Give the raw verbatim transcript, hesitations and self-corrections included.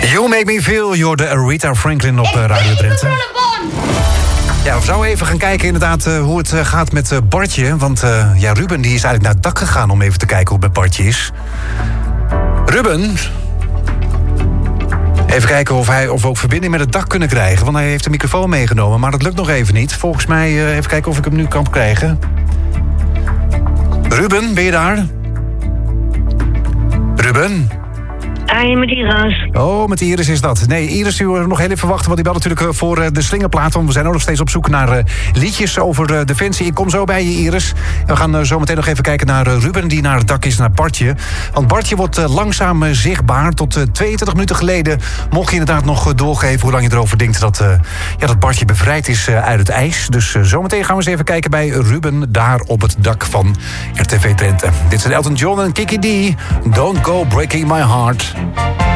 You Make Me Feel, you're de Aretha Franklin op uh, Radio Drenthe. Ja, we zouden even gaan kijken inderdaad uh, hoe het uh, gaat met uh, Bartje. Want uh, ja, Ruben die is eigenlijk naar het dak gegaan om even te kijken hoe het met Bartje is. Ruben... Even kijken of, hij, of we ook verbinding met het dak kunnen krijgen. Want hij heeft de microfoon meegenomen, maar dat lukt nog even niet. Volgens mij, uh, even kijken of ik hem nu kan krijgen. Ruben, ben je daar? Ruben? Hi, met Iris. Oh, met Iris is dat. Nee, Iris, u nog heel even wachten, want die belt natuurlijk voor de slingerplaat. Want we zijn ook nog steeds op zoek naar uh, liedjes over uh, Defensie. Ik kom zo bij je, Iris. En we gaan uh, zo meteen nog even kijken naar uh, Ruben, die naar het dak is, naar Bartje. Want Bartje wordt uh, langzaam uh, zichtbaar. Tot uh, tweeëntwintig minuten geleden mocht je inderdaad nog uh, doorgeven hoe lang je erover denkt dat, uh, ja, dat Bartje bevrijd is uh, uit het ijs. Dus uh, zometeen gaan we eens even kijken bij Ruben, daar op het dak van R T V Drenthe. Dit zijn Elton John en Kiki D. Don't Go Breaking My Heart.